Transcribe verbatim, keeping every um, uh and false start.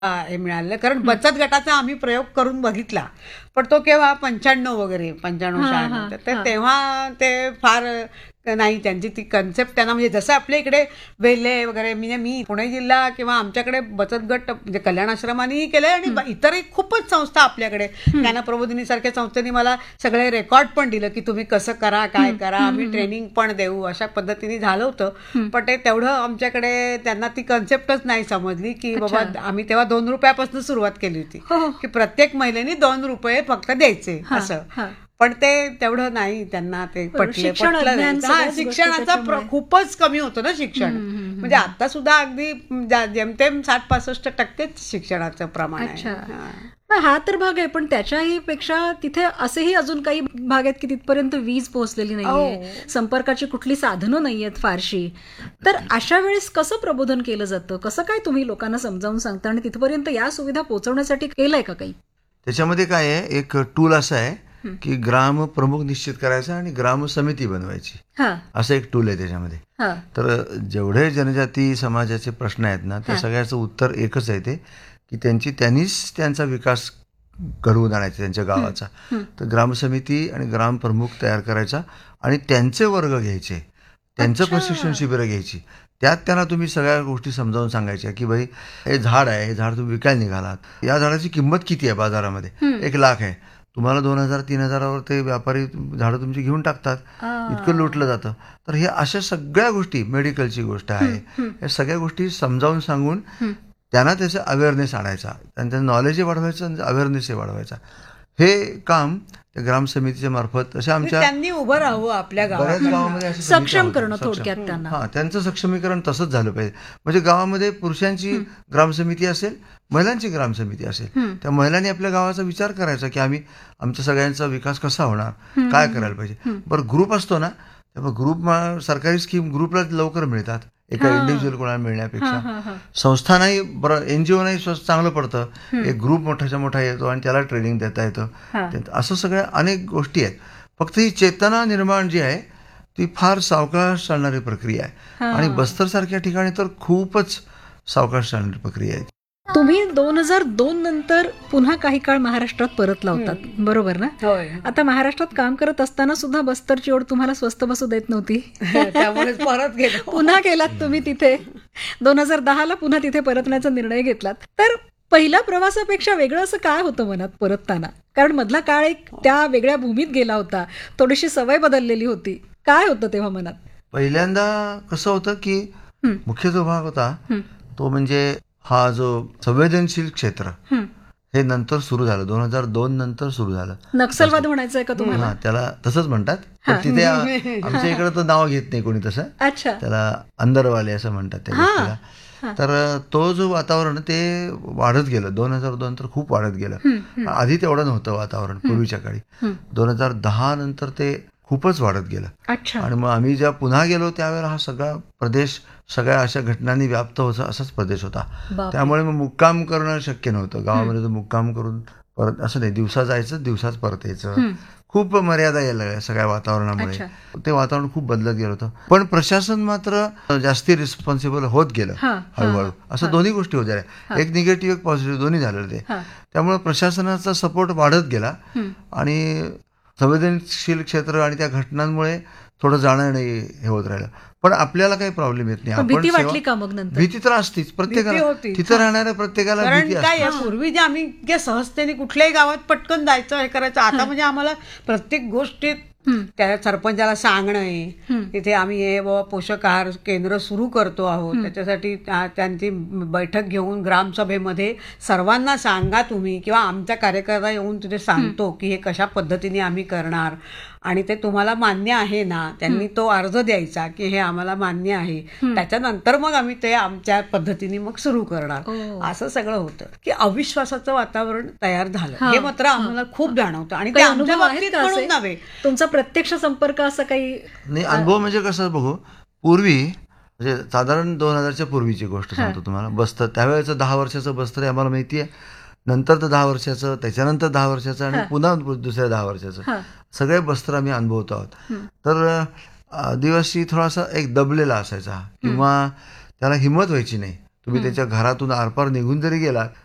हे मिळालं, कारण बचत गटाचा आम्ही प्रयोग करून बघितला, पण तो केव्हा पंच्याण्णव वगैरे पंच्याण्णव शहाण्णव तर तेव्हा ते फार नाही, त्यांची ती कन्सेप्ट त्यांना म्हणजे जसं आपल्या इकडे वेल्हे वगैरे म्हणजे मी पुणे जिल्हा किंवा आमच्याकडे बचत गट म्हणजे कल्याण आश्रमानेही केलंय आणि इतरही खूपच संस्था आपल्याकडे ज्ञानप्रबोधिनी सारख्या संस्थेने मला सगळे रेकॉर्ड पण दिलं की तुम्ही कसं करा काय करा, आम्ही ट्रेनिंग पण देऊ, अशा पद्धतीने झालं होतं. पण ते तेवढं आमच्याकडे त्यांना ती कन्सेप्टच नाही समजली की बाबा आम्ही तेव्हा दोन रुपयापासून सुरुवात केली होती की प्रत्येक महिलेनी दोन रुपये फक्त द्यायचे असं. पण ते तेवढं नाही त्यांना ते पटले पटलं नाही. हा, शिक्षणाचा खूपच कमी होतं ना शिक्षण, म्हणजे आता सुद्धा अगदी जेमतेम साठ पासष्ट टक्केच शिक्षणाचं प्रमाण आहे. हा तर भाग आहे, पण त्याच्याही पेक्षा तिथे असेही अजून काही भाग आहेत की तिथपर्यंत वीज पोहोचलेली नाहीये, संपर्काची कुठली साधनं नाहीयेत फारशी. तर अशा वेळेस कसं प्रबोधन केलं जातं, कसं काय तुम्ही लोकांना समजावून सांगता आणि तिथपर्यंत या सुविधा पोहोचवण्यासाठी केलंय का काही? त्याच्यामध्ये काय आहे, एक टूल असं आहे की ग्राम प्रमुख निश्चित करायचा आणि ग्राम समिती बनवायची, असं एक टूल आहे त्याच्यामध्ये. तर जेवढे जनजाती समाजाचे प्रश्न आहेत ना, त्या सगळ्याचं उत्तर एकच आहे ते की त्यांची त्यांनीच त्यांचा विकास घडवून आणायचा त्यांच्या गावाचा. तर ग्रामसमिती आणि ग्राम प्रमुख तयार करायचा आणि त्यांचे वर्ग घ्यायचे, त्यांचं प्रशिक्षण शिबिरं घ्यायची. त्यात त्यांना तुम्ही सगळ्या गोष्टी समजावून सांगायच्या की भाई हे झाड आहे, हे झाड तुम्ही विकायला निघालात, या झाडाची किंमत किती आहे बाजारामध्ये, एक लाख आहे, तुम्हाला दोन हजार तीन हजारावर ते व्यापारी झाडं तुमची घेऊन टाकतात, इतकं लुटलं जातं. तर हे अशा सगळ्या गोष्टी, मेडिकलची गोष्ट आहे, या सगळ्या गोष्टी समजावून सांगून त्यांना त्याचा अवेअरनेस आणायचा आणि त्यांचं नॉलेजही वाढवायचं आणि अवेअरनेसही वाढवायचा. हे काम त्या ग्रामसमितीच्या मार्फत अशा आमच्या त्यांनी उभं राहावं आपल्या बऱ्याच गावामध्ये सक्षम करणं थोडक्यात त्यांना. हा, त्यांचं सक्षमीकरण तसंच झालं पाहिजे. म्हणजे गावामध्ये पुरुषांची ग्रामसमिती असेल, महिलांची ग्रामसमिती असेल, त्या महिलांनी आपल्या गावाचा विचार करायचा की आम्ही आमच्या सगळ्यांचा विकास कसा होणार, काय करायला पाहिजे. बरं, ग्रुप असतो ना, त्यामुळे ग्रुप सरकारी स्कीम ग्रुपला लवकर मिळतात एका इंडिव्हिज्युअल कोणाला मिळण्यापेक्षा. संस्थानाही बरं, एनजीओ नाही चांगलं पडतं, एक ग्रुप मोठ्याच्या मोठा येतो आणि त्याला ट्रेनिंग देता येतं. असं सगळ्या अनेक गोष्टी आहेत. फक्त ही चेतना निर्माण जी आहे ती फार सावकाश चालणारी प्रक्रिया आहे आणि बस्तर सारख्या ठिकाणी तर खूपच सावकाश चालणारी प्रक्रिया आहे. तुम्ही दोन हजार दोन नंतर पुन्हा काही काळ महाराष्ट्रात परतला होतात, बरोबर ना? आता महाराष्ट्रात काम करत असताना सुद्धा बस्तरची ओढ तुम्हाला स्वस्त बसू देत नव्हती, त्यामुळे परत गेलो. पुन्हा गेलात तुम्ही तिथे. दोन हजार दहा ला पुन्हा तिथे परतण्याचा निर्णय घेतलात. तर पहिल्या प्रवासापेक्षा वेगळं असं काय होतं मनात परतताना? कारण मधला काळ एक त्या वेगळ्या भूमीत गेला होता, थोडीशी सवय बदललेली होती. काय होतं तेव्हा मनात? पहिल्यांदा कसं होतं की मुख्य जो भाग होता तो म्हणजे हा जो संवेदनशील क्षेत्र हे नंतर सुरू झालं, दोन हजार दोन नंतर सुरू झालं. नक्षलवाद म्हणायचंय का तुम्हाला? हा, त्याला तसंच म्हणतात, पण तिथे आमच्या इकडे तर नाव घेत नाही कोणी तसं. अच्छा, त्याला अंदरवाले असं म्हणतात त्या गोष्टीला. तर तो जो वातावरण ते वाढत गेलं, दोन हजार दोन तर खूप वाढत गेलं. आधी तेवढं नव्हतं वातावरण पूर्वीच्या काळी. दोन हजार दहा नंतर ते खूपच वाढत गेलं. आणि मग आम्ही जेव्हा पुन्हा गेलो त्यावेळेला हा सगळा प्रदेश सगळ्या अशा घटनांनी व्याप्त होता असाच प्रदेश होता. त्यामुळे मग मुक्काम करणं शक्य नव्हतं. गावामध्ये मुक्काम करून परत असं नाही, दिवसा जायचं दिवसाच परत यायचं. खूप मर्यादा यायला लागल्या सगळ्या वातावरणामुळे. ते वातावरण खूप बदलत गेलं होतं. पण प्रशासन मात्र जास्ती रिस्पॉन्सिबल होत गेलं हळूहळू. असं दोन्ही गोष्टी होत गेल्या, एक निगेटिव्ह एक पॉझिटिव्ह दोन्ही झालेलं ते. त्यामुळे प्रशासनाचा सपोर्ट वाढत गेला आणि संवेदनशील क्षेत्र आणि त्या घटनांमुळे थोडं जाणं नाही हे होत राहिलं. पण आपल्याला काही प्रॉब्लेम येत नाही. भीती वाटली का मग नंतर? भीती तर असतीच प्रत्येकाला, तिथं राहणाऱ्या प्रत्येकाला भीती असते. पूर्वी जे आम्ही सहजतेने कुठल्याही गावात पटकन जायचं हे करायचं, आता म्हणजे आम्हाला प्रत्येक गोष्टीत त्या सरपंचाला सांगणं आहे, तिथे आम्ही हे बाबा पोषक आहार केंद्र सुरू करतो आहोत, त्याच्यासाठी त्यांची बैठक घेऊन ग्रामसभेमध्ये सर्वांना सांगा तुम्ही, किंवा आमच्या कार्यकर्ता येऊन तिथे सांगतो की हे कशा पद्धतीने आम्ही करणार आणि ते तुम्हाला मान्य आहे ना. त्यांनी तो अर्ज द्यायचा की हे आम्हाला मान्य आहे, त्याच्यानंतर मग आम्ही ते आमच्या पद्धतीने मग सुरू करणार. असं सगळं होतं की अविश्वासाचं वातावरण तयार झालं, हे मात्र आम्हाला खूप जाणवतं. आणि ते आमच्या बाबतीत म्हणून नव्हे, तुमचा प्रत्यक्ष संपर्क असं काही नाही. अनुभव म्हणजे कसं बघू, पूर्वी म्हणजे साधारण दोन हजारच्या पूर्वीची गोष्ट सांगतो तुम्हाला. बस्तर त्यावेळेचं दहा वर्षाचं बस्तर आम्हाला माहिती आहे, नंतर तर दहा वर्षाचं, त्याच्यानंतर दहा वर्षाचं आणि पुन्हा दुसऱ्या दहा वर्षाचं, सगळे बस्तर आम्ही अनुभवतो आहोत. तर आदिवासी थोडासा एक दबलेला असायचा किंवा त्याला हिंमत व्हायची नाही. तुम्ही त्याच्या घरातून आरपार निघून जरी गेला